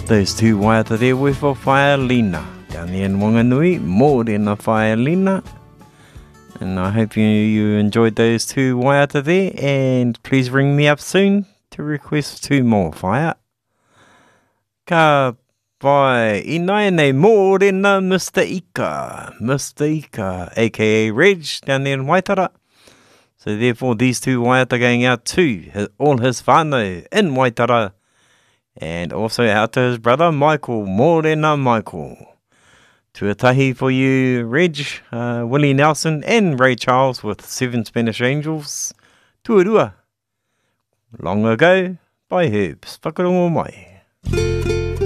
Those two waiata there were for Whaelina. Down there in Wanganui, more than a Whaelina. And I hope you enjoyed those two waiata there. And please ring me up soon to request 2 more whaia. Ka pai inai nei more than Mr. Ika, aka Reg, down there in Waitara. So therefore these 2 waiata going out to all his whānau in Waitara. And also out to his brother Michael, more than Michael. Tuatahi for you, Reg, Willie Nelson and Ray Charles with 7 Spanish Angels. Tuarua. Long Ago by Herbs. Whakarongo mai.